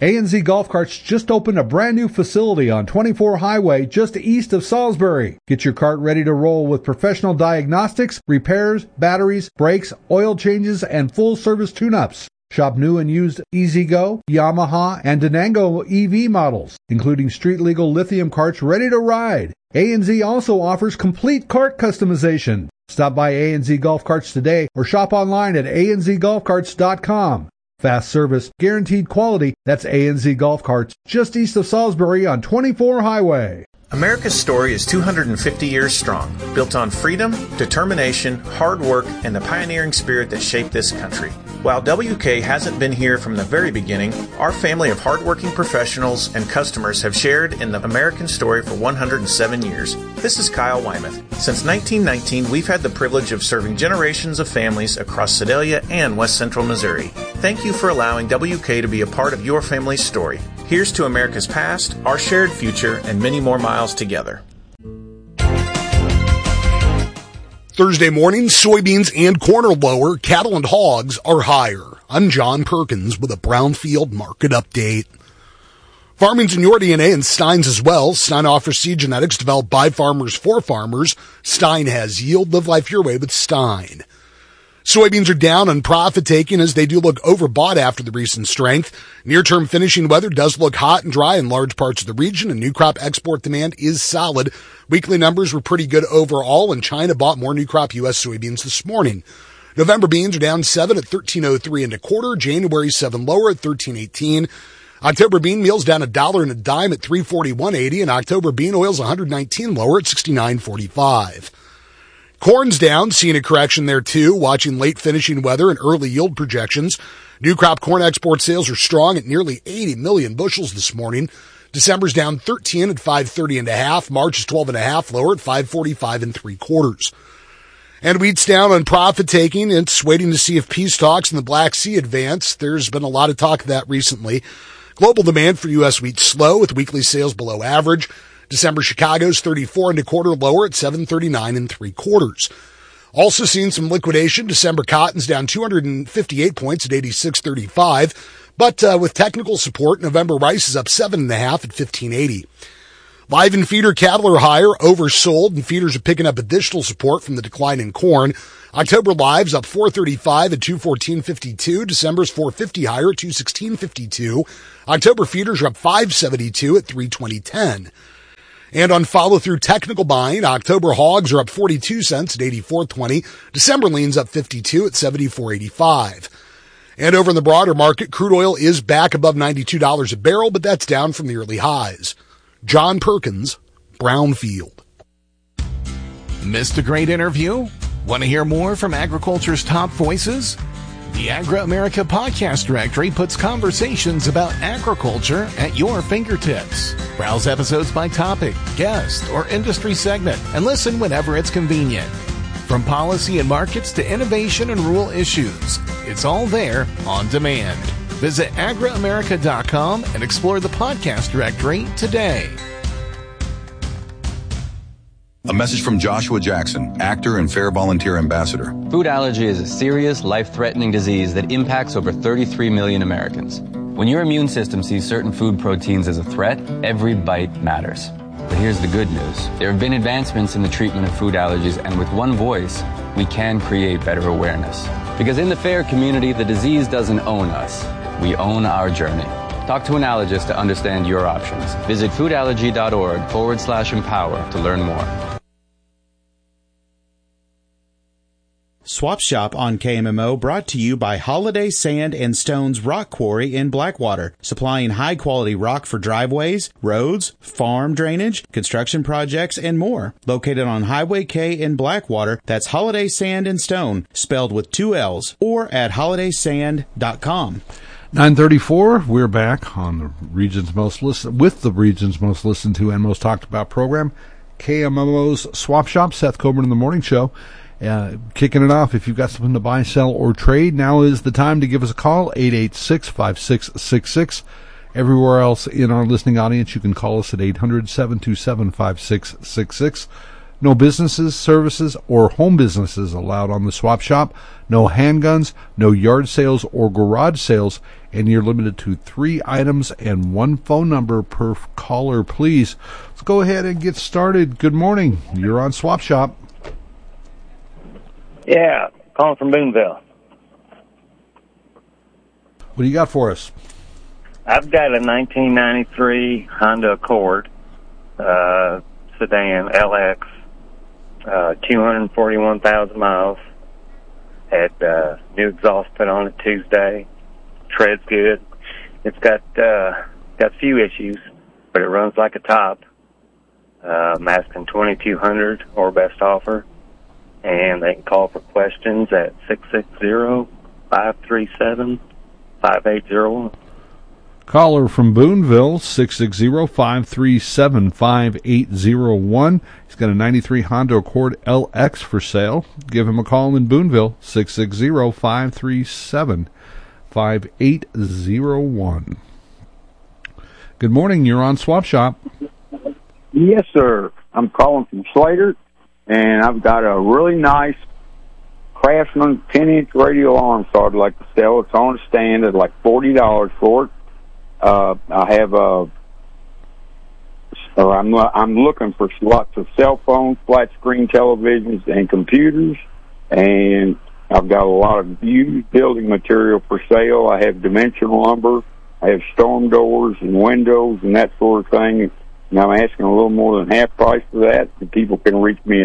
A&Z Golf Carts just opened a brand new facility on 24 Highway just east of Salisbury. Get your cart ready to roll with professional diagnostics, repairs, batteries, brakes, oil changes, and full-service tune-ups. Shop new and used E-Z-Go, Yamaha, and Denango EV models, including street-legal lithium carts ready to ride. A&Z also offers complete cart customization. Stop by A&Z Golf Carts today or shop online at anzgolfcarts.com. Fast service, guaranteed quality. That's A&Z Golf Carts, just east of Salisbury on 24 Highway. America's story is 250 years strong, built on freedom, determination, hard work, and the pioneering spirit that shaped this country. While WK hasn't been here from the very beginning, our family of hardworking professionals and customers have shared in the American story for 107 years. This is Kyle Wymuth. Since 1919, we've had the privilege of serving generations of families across Sedalia and West Central Missouri. Thank you for allowing WK to be a part of your family's story. Here's to America's past, our shared future, and many more miles together. Thursday morning, soybeans and corn are lower, cattle and hogs are higher. I'm John Perkins with a Brownfield market update. Farming's in your DNA and Stein's as well. Stein offers seed genetics developed by farmers for farmers. Stein has yield. Live life your way with Stein. Soybeans are down on profit taking as they do look overbought after the recent strength. Near-term finishing weather does look hot and dry in large parts of the region, and new crop export demand is solid. Weekly numbers were pretty good overall, and China bought more new crop U.S. soybeans this morning. November beans are down 7 at $13.03 and a quarter. January 7 lower at $13.18. October bean meal's down $1 and a dime at $3.41.80, and October bean oil's $119 lower at $69.45. Corn's down, seeing a correction there too, watching late finishing weather and early yield projections. New crop corn export sales are strong at nearly 80 million bushels this morning. December's down 13 at 530 and a half. March is 12 and a half lower at 545 and 3/4. And wheat's down on profit taking. It's waiting to see if peace talks in the Black Sea advance. There's been a lot of talk of that recently. Global demand for U.S. wheat slow with weekly sales below average. December Chicago's 34 and a quarter lower at 739 and 3/4. Also seeing some liquidation. December cotton's down 258 points at 86.35. But with technical support, November rice is up 7.5 at 15.80. Live and feeder cattle are higher, oversold, and feeders are picking up additional support from the decline in corn. October live's up 435 at 214.52. December's 450 higher at 216.52. October feeders are up 572 at 320.10. And on follow-through technical buying, October hogs are up 42 cents at 84.20. December lean's up 52 at 74.85. And over in the broader market, crude oil is back above $92 a barrel, but that's down from the early highs. John Perkins, Brownfield. Missed a great interview? Want to hear more from agriculture's top voices? The Agri-America Podcast Directory puts conversations about agriculture at your fingertips. Browse episodes by topic, guest, or industry segment, and listen whenever it's convenient. From policy and markets to innovation and rural issues, it's all there on demand. Visit agriamerica.com and explore the podcast directory today. A message from Joshua Jackson, actor and Fair Volunteer Ambassador. Food allergy is a serious, life-threatening disease that impacts over 33 million Americans. When your immune system sees certain food proteins as a threat, every bite matters. But here's the good news. There have been advancements in the treatment of food allergies, and with one voice, we can create better awareness. Because in the FAIR community, the disease doesn't own us. We own our journey. Talk to an allergist to understand your options. Visit foodallergy.org/empower to learn more. Swap Shop on KMMO brought to you by Holiday Sand and Stones Rock Quarry in Blackwater, supplying high-quality rock for driveways, roads, farm drainage, construction projects, and more. Located on Highway K in Blackwater, that's Holiday Sand and Stone, spelled with 2 L's, or at holidaysand.com. 9:34, we're back on the region's most listened to and most talked about program, KMMO's Swap Shop. Seth Coburn in the Morning Show. Kicking it off, if you've got something to buy, sell, or trade, now is the time to give us a call, 886-5666. Everywhere else in our listening audience, you can call us at 800-727-5666. No businesses, services, or home businesses allowed on the swap shop. No handguns, no yard sales or garage sales, and you're limited to 3 items and 1 phone number per caller, please. Let's go ahead and get started. Good morning. You're on Swap Shop. Yeah, calling from Boonville. What do you got for us? I've got a 1993 Honda Accord sedan LX, 241,000 miles. Had new exhaust put on it Tuesday. Treads good. It's got a few issues, but it runs like a top. I'm asking $2,200 or best offer, and they can call for questions at 660-537-5801. Caller from Boonville, 660-537-5801. He's got a 93 Honda Accord LX for sale. Give him a call in Boonville, 660-537-5801. Good morning. You're on Swap Shop. Yes, sir. I'm calling from Slater, and I've got a really nice Craftsman 10-inch radio alarm saw I'd like to sell. It's on a stand at like $40 for it. I have I'm looking for lots of cell phones, flat screen televisions, and computers, and I've got a lot of used building material for sale. I have dimensional lumber, I have storm doors and windows and that sort of thing, and I'm asking a little more than half price for that. And people can reach me at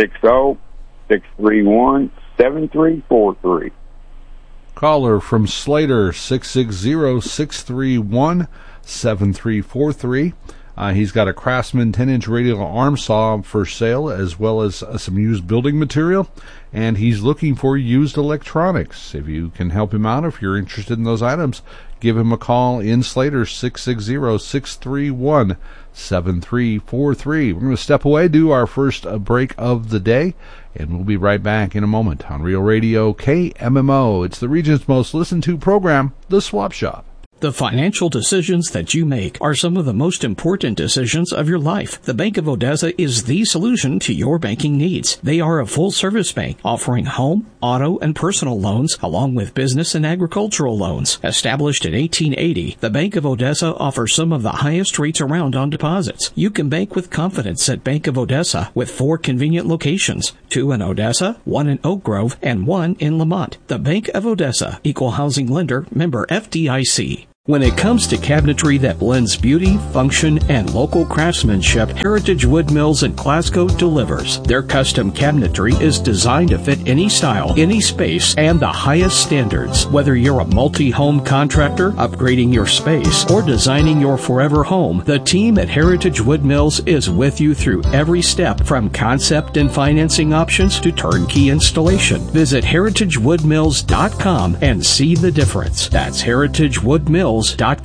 660-631-7343. Caller from Slater, 660-631-7343. He's got a Craftsman 10-inch radial arm saw for sale, as well as some used building material, and he's looking for used electronics. If you can help him out, if you're interested in those items, give him a call in Slater, 660-631-7343. We're going to step away, do our first break of the day, and we'll be right back in a moment on Real Radio KMMO. It's the region's most listened to program, The Swap Shop. The financial decisions that you make are some of the most important decisions of your life. The Bank of Odessa is the solution to your banking needs. They are a full-service bank offering home, auto, and personal loans, along with business and agricultural loans. Established in 1880, the Bank of Odessa offers some of the highest rates around on deposits. You can bank with confidence at Bank of Odessa with 4 convenient locations, 2 in Odessa, 1 in Oak Grove, and 1 in Lamont. The Bank of Odessa, Equal Housing Lender, member FDIC. When it comes to cabinetry that blends beauty, function, and local craftsmanship, Heritage Wood Mills in Glasgow delivers. Their custom cabinetry is designed to fit any style, any space, and the highest standards. Whether you're a multi-home contractor, upgrading your space, or designing your forever home, the team at Heritage Wood Mills is with you through every step, from concept and financing options to turnkey installation. Visit heritagewoodmills.com and see the difference. That's heritagewoodmills.com.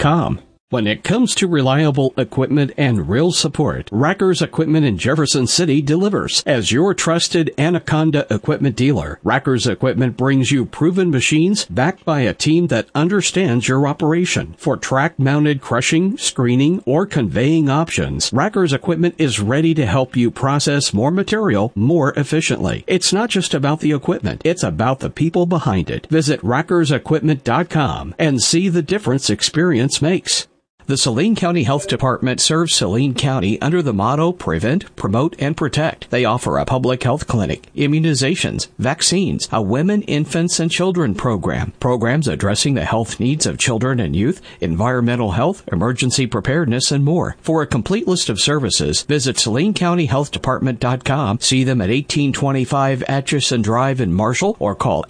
When it comes to reliable equipment and real support, Rackers Equipment in Jefferson City delivers. As your trusted Anaconda equipment dealer, Rackers Equipment brings you proven machines backed by a team that understands your operation. For track-mounted crushing, screening, or conveying options, Rackers Equipment is ready to help you process more material more efficiently. It's not just about the equipment, it's about the people behind it. Visit rackersequipment.com and see the difference experience makes. The Saline County Health Department serves Saline County under the motto Prevent, Promote, and Protect. They offer a public health clinic, immunizations, vaccines, a women, infants, and children program, programs addressing the health needs of children and youth, environmental health, emergency preparedness, and more. For a complete list of services, visit SalineCountyHealthDepartment.com, see them at 1825 Atchison Drive in Marshall, or call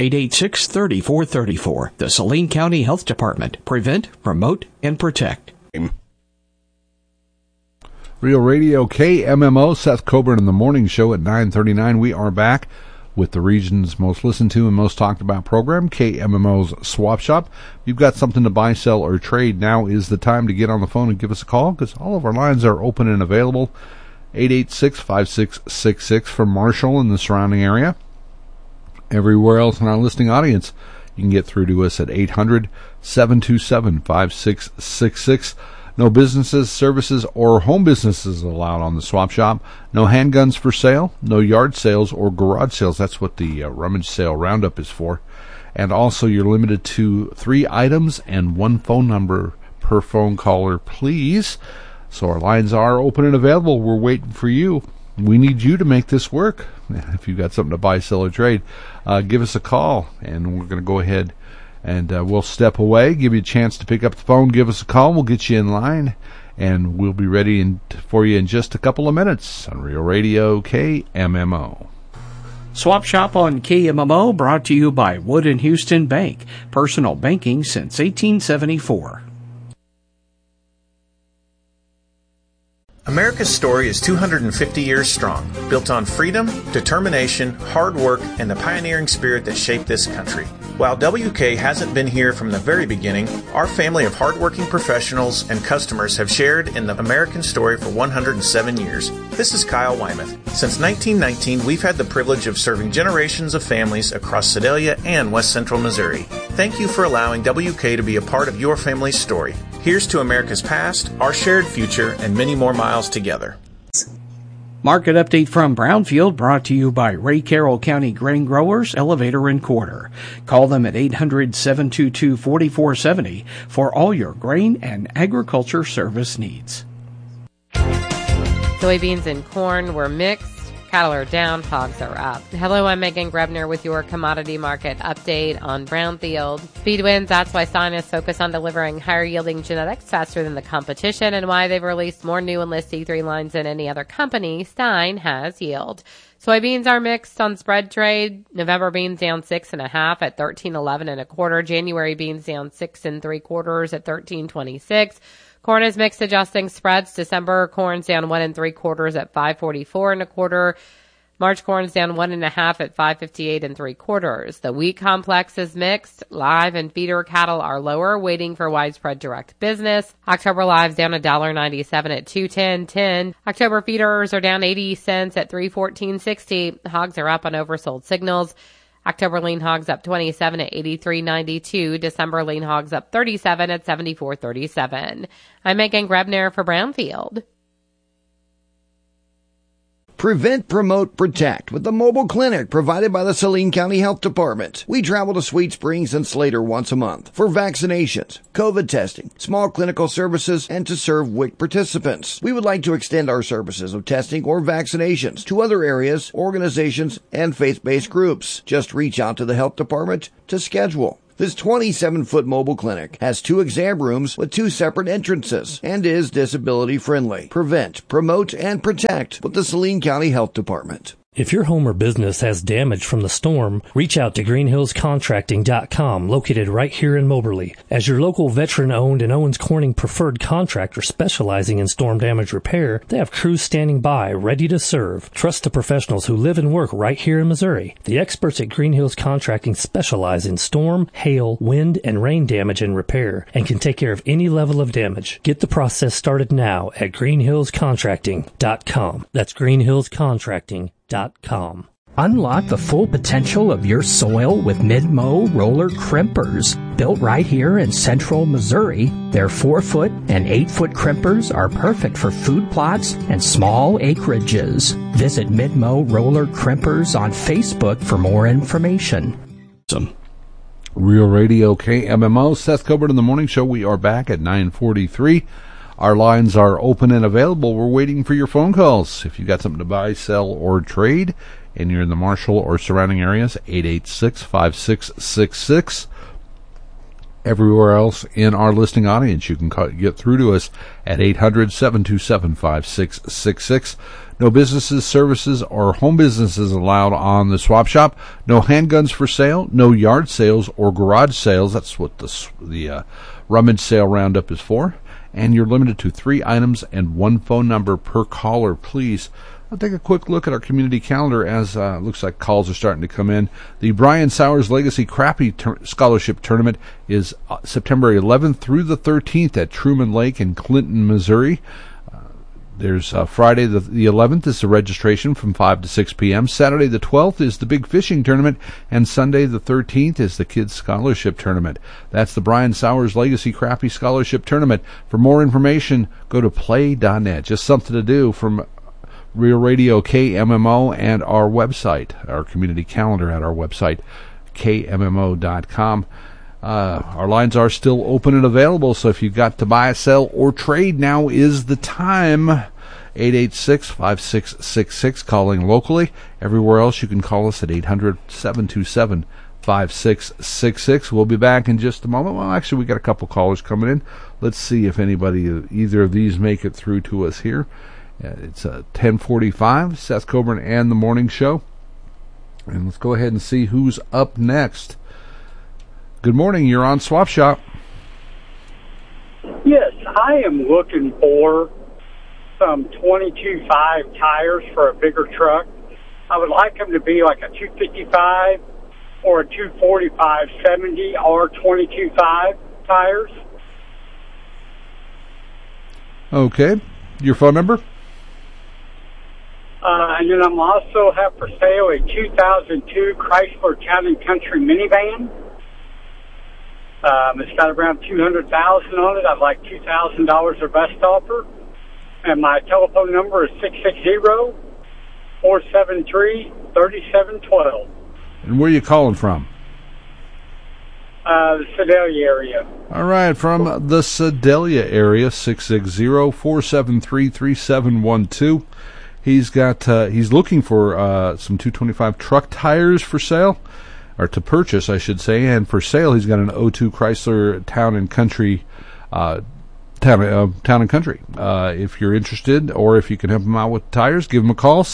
886-3434. The Saline County Health Department. Prevent, Promote, and Protect. Real Radio KMMO, Seth Coburn in the morning show at 9:39. We are back with the region's most listened to and most talked about program, KMMO's Swap Shop. If you've got something to buy, sell, or trade, now is the time to get on the phone and give us a call, because all of our lines are open and available. 886-5666 from Marshall and the surrounding area. Everywhere else in our listening audience, you can get through to us at 800-727-5666. No businesses, services, or home businesses allowed on the swap shop. No handguns for sale. No yard sales or garage sales. That's what the rummage sale roundup is for. And also, you're limited to 3 items and 1 phone number per phone caller, please. So our lines are open and available. We're waiting for you. We need you to make this work. If you've got something to buy, sell, or trade, give us a call, and we're going to go ahead and we'll step away, give you a chance to pick up the phone, give us a call. We'll get you in line, and we'll be ready for you in just a couple of minutes on Real Radio KMMO. Swap Shop on KMMO brought to you by Wood & Houston Bank. Personal banking since 1874. America's story is 250 years strong, built on freedom, determination, hard work, and the pioneering spirit that shaped this country. While WK hasn't been here from the very beginning, our family of hardworking professionals and customers have shared in the American story for 107 years. This is Kyle Wymuth. Since 1919, we've had the privilege of serving generations of families across Sedalia and West Central Missouri. Thank you for allowing WK to be a part of your family's story. Here's to America's past, our shared future, and many more miles together. Market update from Brownfield brought to you by Ray Carroll County Grain Growers, Elevator and Quarter. Call them at 800-722-4470 for all your grain and agriculture service needs. Soybeans and corn were mixed. Cattle are down, hogs are up. Hello, I'm Megan Grebner with your commodity market update on Brownfield. Speed wins, that's why Stein is focused on delivering higher yielding genetics faster than the competition and why they've released more new Enlist E3 lines than any other company. Stein has yield. Soybeans are mixed on spread trade. November beans down 6.5 at 13.11 1/4. January beans down 6 3/4 at 13.26. Corn is mixed adjusting spreads. December corn's down 1 3/4 at 5.44 1/4. March corn's down 1.5 at 5.58 3/4. The wheat complex is mixed. Live and feeder cattle are lower, waiting for widespread direct business. October live's down $1.97 at 2.10.10. October feeders are down 80 cents at 3.14.60. Hogs are up on oversold signals. October lean hogs up 27 at 83.92. December lean hogs up 37 at 74.37. I'm Megan Grebner for Brownfield. Prevent, promote, protect with the mobile clinic provided by the Saline County Health Department. We travel to Sweet Springs and Slater once a month for vaccinations, COVID testing, small clinical services, and to serve WIC participants. We would like to extend our services of testing or vaccinations to other areas, organizations, and faith-based groups. Just reach out to the health department to schedule. This 27-foot mobile clinic has 2 exam rooms with 2 separate entrances and is disability friendly. Prevent, promote, and protect with the Saline County Health Department. If your home or business has damage from the storm, reach out to greenhillscontracting.com, located right here in Moberly. As your local veteran-owned and Owens Corning preferred contractor specializing in storm damage repair, they have crews standing by, ready to serve. Trust the professionals who live and work right here in Missouri. The experts at Green Hills Contracting specialize in storm, hail, wind, and rain damage and repair, and can take care of any level of damage. Get the process started now at greenhillscontracting.com. That's greenhillscontracting.com. Unlock the full potential of your soil with Mid-Mow roller crimpers. Built right here in central Missouri, their 4-foot and 8-foot crimpers are perfect for food plots and small acreages. Visit Mid-Mow roller crimpers on Facebook for more information. Real Radio KMMO, Seth Colbert in the Morning Show. We are back at 9:43. Our lines are open and available. We're waiting for your phone calls. If you got something to buy, sell, or trade, and you're in the Marshall or surrounding areas, 886-5666. Everywhere else in our listening audience, you can get through to us at 800-727-5666. No businesses, services, or home businesses allowed on the swap shop. No handguns for sale. No yard sales or garage sales. That's what the rummage sale roundup is for. And you're limited to 3 items and 1 phone number per caller, please. I'll take a quick look at our community calendar as looks like calls are starting to come in. The Brian Sowers Legacy Crappie Scholarship Tournament is September 11th through the 13th at Truman Lake in Clinton, Missouri. There's Friday the 11th is the registration from 5 to 6 p.m. Saturday the 12th is the big fishing tournament, and Sunday the 13th is the kids scholarship tournament. That's the Brian Sowers Legacy Crappie Scholarship Tournament. For more information, go to play.net. Just something to do from Real Radio KMMO and our website, our community calendar at our website, kmmo.com. Our lines are still open and available, so if you've got to buy, sell, or trade, now is the time. 886-5666, calling locally. Everywhere else, you can call us at 800-727-5666. We'll be back in just a moment. Well, actually, we got a couple callers coming in. Let's see if either of these make it through to us here. It's 10:45, Seth Coburn and the Morning Show. And let's go ahead and see who's up next. Good morning, you're on Swap Shop. Yes, I am looking for some 22.5 tires for a bigger truck. I would like them to be like a 255 or a 245/70 or 22.5 tires. Okay, your phone number? And then I'm also have for sale a 2002 Chrysler Town & Country minivan. It's got around $200,000 on it. I'd like $2,000 or best offer. And my telephone number is 660-473-3712. And where are you calling from? The Sedalia area. All right, from the Sedalia area, 660-473-3712. He's looking for some 225 truck tires for sale. Or to purchase, I should say, and for sale, he's got an 02 Chrysler Town & Country, Town & Country. If you're interested, or if you can help him out with tires, give him a call,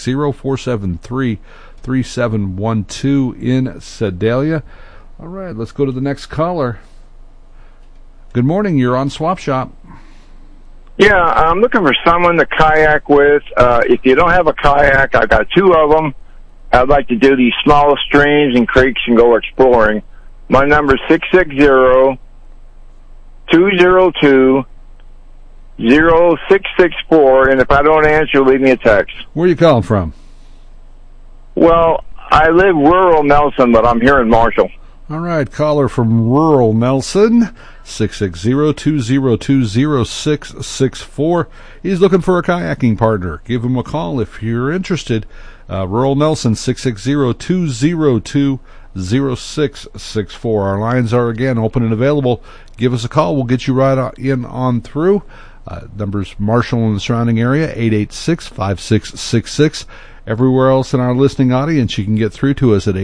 660-473-3712 in Sedalia. All right, let's go to the next caller. Good morning, you're on Swap Shop. Yeah, I'm looking for someone to kayak with. If you don't have a kayak, I've got two of them. I'd like to do these small streams and creeks and go exploring. My number is 660-202-0664, and if I don't answer, leave me a text. Where are you calling from? Well, I live rural Nelson, but I'm here in Marshall. All right, caller from rural Nelson, 660-202-0664. He's looking for a kayaking partner. Give him a call if you're interested. Rural Nelson, 660-202-0664. Our lines are, again, open and available. Give us a call. We'll get you right in on through. Numbers Marshall and the surrounding area, 886-5666. Everywhere else in our listening audience, you can get through to us at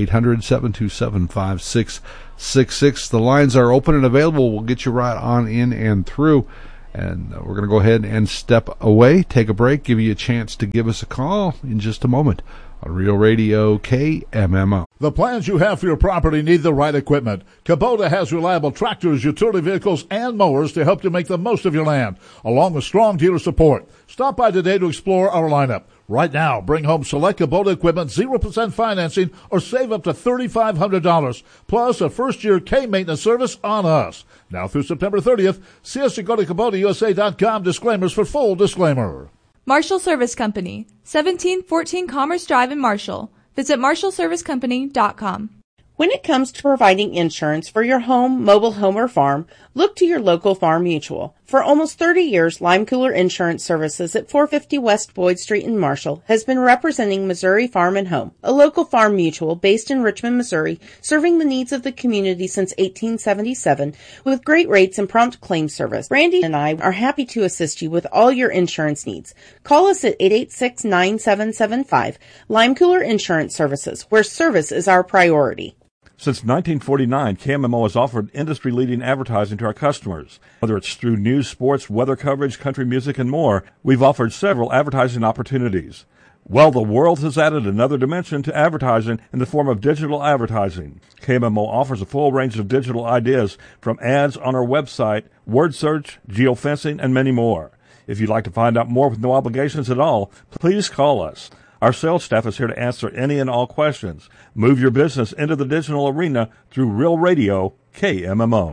800-727-5666. The lines are open and available. We'll get you right on in and through. And we're going to go ahead and step away, take a break, give you a chance to give us a call in just a moment on Real Radio KMMO. The plans you have for your property need the right equipment. Kubota has reliable tractors, utility vehicles, and mowers to help you make the most of your land, along with strong dealer support. Stop by today to explore our lineup. Right now, bring home select Kubota equipment, 0% financing, or save up to $3,500, plus a first-year K-maintenance service on us. Now through September 30th, see us at go to KubotaUSA.com. Disclaimers for full disclaimer. Marshall Service Company, 1714 Commerce Drive in Marshall. Visit marshallservicecompany.com. When it comes to providing insurance for your home, mobile home, or farm, look to your local Farm Mutual. For almost 30 years, Lime Cooler Insurance Services at 450 West Boyd Street in Marshall has been representing Missouri Farm and Home, a local farm mutual based in Richmond, Missouri, serving the needs of the community since 1877 with great rates and prompt claim service. Brandy and I are happy to assist you with all your insurance needs. Call us at 886-9775, Lime Cooler Insurance Services, where service is our priority. Since 1949, KMMO has offered industry-leading advertising to our customers. Whether it's through news, sports, weather coverage, country music, and more, we've offered several advertising opportunities. Well, the world has added another dimension to advertising in the form of digital advertising. KMMO offers a full range of digital ideas from ads on our website, word search, geofencing, and many more. If you'd like to find out more with no obligations at all, please call us. Our sales staff is here to answer any and all questions. Move your business into the digital arena through Real Radio KMMO.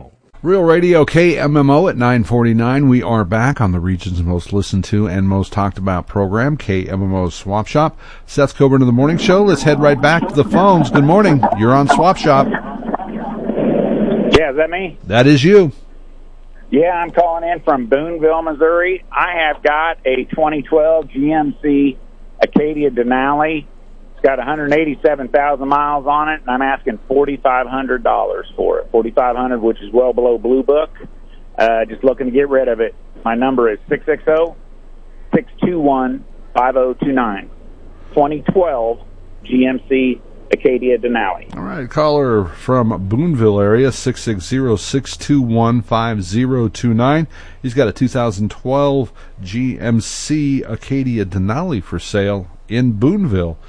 Real Radio KMMO at 9:49. We are back on the region's most listened to and most talked about program, KMMO Swap Shop. Seth Coburn of the Morning Show. Let's head right back to the phones. Good morning. You're on Swap Shop. Yeah, is that me? That is you. Yeah, I'm calling in from Boonville, Missouri. I have got a 2012 GMC Acadia Denali. It's got 187,000 miles on it, and I'm asking $4,500 for it. $4,500, which is well below Blue Book. Just looking to get rid of it. My number is 660-621-5029. 2012 GMC Acadia Denali. All right, caller from Boonville area, 660-621-5029. He's got a 2012 GMC Acadia Denali for sale in Boonville.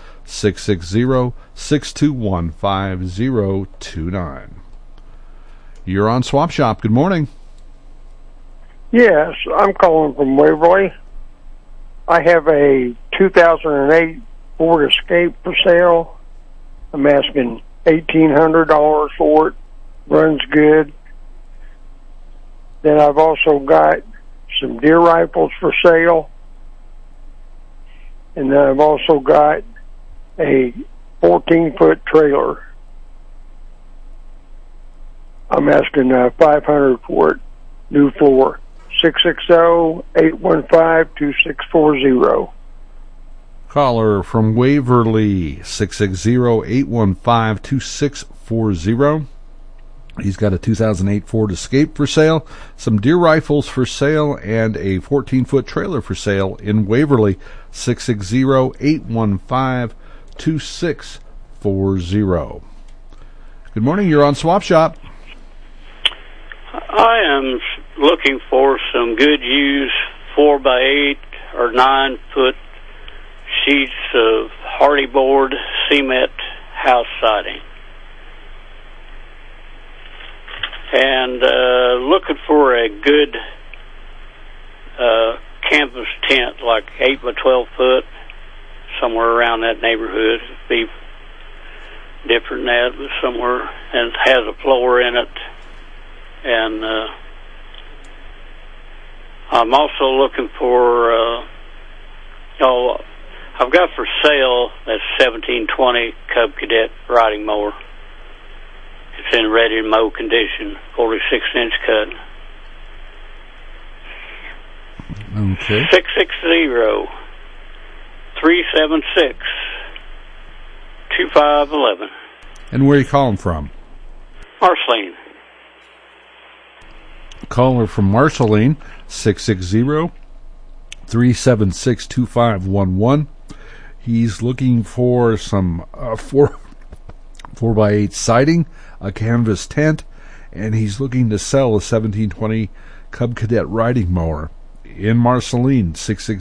660-621-5029. You're on Swap Shop. Good morning. Yes, I'm calling from Waverly. I have a 2008 Ford Escape for sale. I'm asking $1,800 for it. Runs good. Then I've also got some deer rifles for sale. And then I've also got a 14-foot trailer. I'm asking $500 for it. New floor. 660-815-2640. Caller from Waverly, 660-815-2640. He's got a 2008 Ford Escape for sale, some deer rifles for sale, and a 14-foot trailer for sale in Waverly. 660-815-2640. Good morning. You're on Swap Shop. I am looking for some good used 4x8 or 9-foot sheets of hardy board cement house siding. And looking for a good canvas tent, like 8 by 12 foot, somewhere around that neighborhood. Be different than that, but somewhere, and has a floor in it. And I'm also looking for, I've got for sale that 1720 Cub Cadet riding mower. It's in ready to mow condition, 46-inch cut. Okay. 660-376-2511. And where are you calling from? Marceline. Caller from Marceline, 660-376-2511. He's looking for some 4x8 siding, a canvas tent, and he's looking to sell a 1720 Cub Cadet riding mower in Marceline.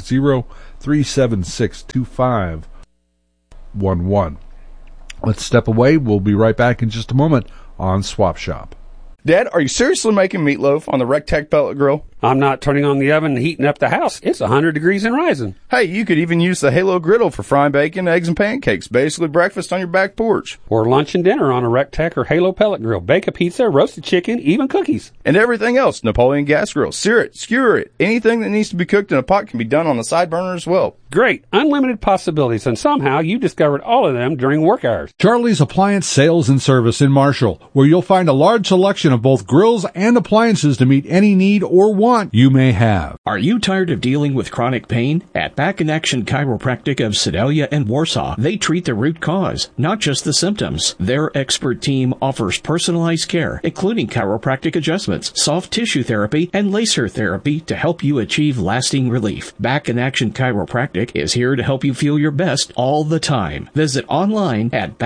660-376-2511. Let's step away. We'll be right back in just a moment on Swap Shop. Dad, are you seriously making meatloaf on the RecTech pellet grill? I'm not turning on the oven and heating up the house. It's 100 degrees and rising. Hey, you could even use the Halo griddle for frying bacon, eggs, and pancakes. Basically breakfast on your back porch. Or lunch and dinner on a RecTech or Halo pellet grill. Bake a pizza, roasted chicken, even cookies. And everything else. Napoleon gas grill. Sear it, skewer it. Anything that needs to be cooked in a pot can be done on the side burner as well. Great. Unlimited possibilities, and somehow you discovered all of them during work hours. Charlie's Appliance Sales and Service in Marshall, where you'll find a large selection of both grills and appliances to meet any need or want you may have. Are you tired of dealing with chronic pain? At Back in Action Chiropractic of Sedalia and Warsaw, they treat the root cause, not just the symptoms. Their expert team offers personalized care, including chiropractic adjustments, soft tissue therapy, and laser therapy to help you achieve lasting relief. Back in Action Chiropractic is here to help you feel your best all the time. Visit online at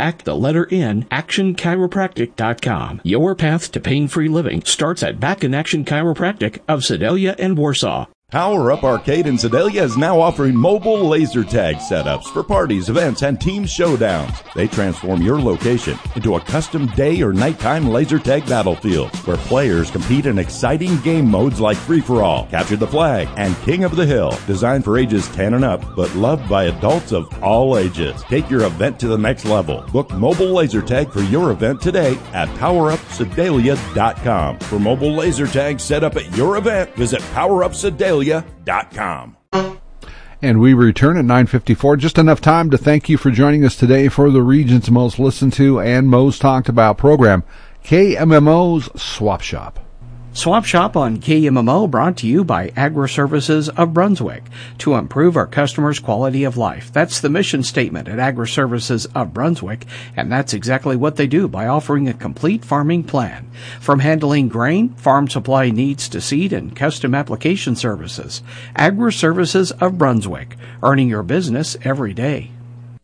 actionchiropractic.com. Your path to pain-free living starts at Back in Action Chiropractic of Sedalia and Warsaw. Power Up Arcade in Sedalia is now offering mobile laser tag setups for parties, events, and team showdowns. They transform your location into a custom day or nighttime laser tag battlefield where players compete in exciting game modes like Free-for-All, Capture the Flag, and King of the Hill. Designed for ages 10 and up, but loved by adults of all ages. Take your event to the next level. Book mobile laser tag for your event today at PowerUpSedalia.com. For mobile laser tag set up at your event, visit PowerUpSedalia.com. And we return at 9:54. Just enough time to thank you for joining us today for the region's most listened to and most talked about program, KMMO's Swap Shop. Swap Shop on KMMO brought to you by Agri-Services of Brunswick to improve our customers' quality of life. That's the mission statement at Agri-Services of Brunswick, and that's exactly what they do by offering a complete farming plan. From handling grain, farm supply needs to seed, and custom application services. Agri-Services of Brunswick, earning your business every day.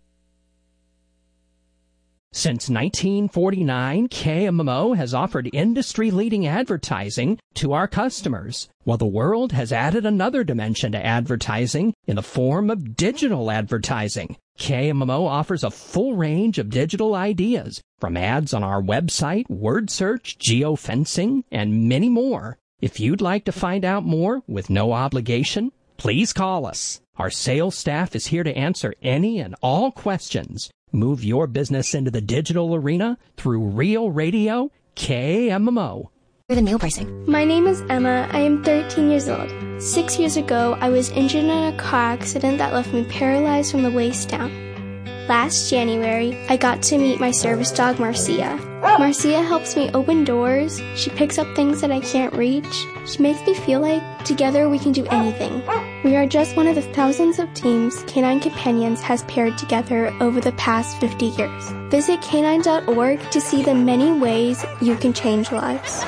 Since 1949, KMMO has offered industry-leading advertising to our customers, while the world has added another dimension to advertising in the form of digital advertising. KMMO offers a full range of digital ideas, from ads on our website, word search, geofencing, and many more. If you'd like to find out more with no obligation, please call us. Our sales staff is here to answer any and all questions. Move your business into the digital arena through Real Radio KMMO. The meal pricing. My name is Emma. I am 13 years old. 6 years ago, I was injured in a car accident that left me paralyzed from the waist down. Last January, I got to meet my service dog, Marcia. Marcia helps me open doors. She picks up things that I can't reach. She makes me feel like together we can do anything. We are just one of the thousands of teams Canine Companions has paired together over the past 50 years. Visit canine.org to see the many ways you can change lives.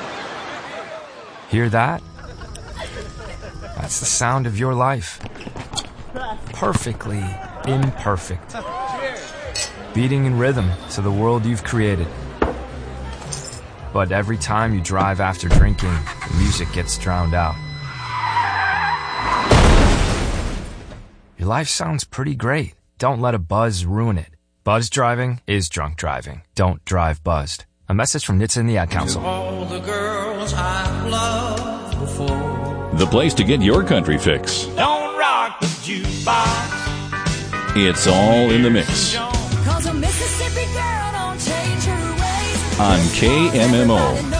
Hear that? That's the sound of your life. Perfectly imperfect. Beating in rhythm to the world you've created. But every time you drive after drinking, the music gets drowned out. Your life sounds pretty great. Don't let a buzz ruin it. Buzz driving is drunk driving. Don't drive buzzed. A message from NHTSA and the Ad Council. To all the girls I've loved before. The place to get your country fix. Don't rock the jukebox. It's all in the mix. Cause a Mississippi girl don't change her ways. On KMMO.